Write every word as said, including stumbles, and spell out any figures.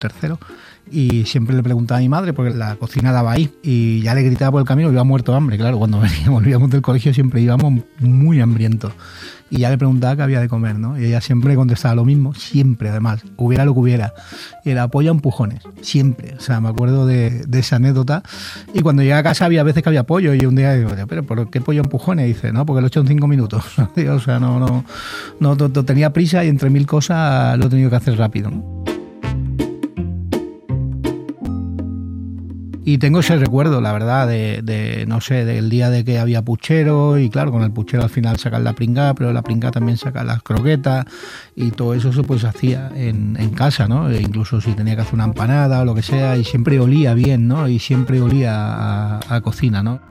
tercero, y siempre le preguntaba a mi madre porque la cocina daba ahí y ya le gritaba por el camino, iba muerto de hambre, claro, cuando veníamos, volvíamos del colegio siempre íbamos muy hambrientos y ya le preguntaba qué había de comer, ¿no? Y ella siempre contestaba lo mismo, siempre además, hubiera lo que hubiera, y era pollo a empujones, siempre, o sea, me acuerdo de, de esa anécdota. Y cuando llegué a casa había veces que había pollo y un día digo, pero ¿por qué pollo a empujones? Y dice, no, porque lo he hecho en cinco minutos. O sea, no, no, no, no, no tenía prisa y entre mil cosas lo he tenido que hacer rápido, ¿no? Y tengo ese recuerdo, la verdad, de, de, no sé, del día de que había puchero y claro, con el puchero al final sacar la pringá, pero la pringá también sacar las croquetas y todo eso se pues hacía en, en casa, ¿no? E incluso si tenía que hacer una empanada o lo que sea y siempre olía bien, ¿no? Y siempre olía a, a cocina, ¿no?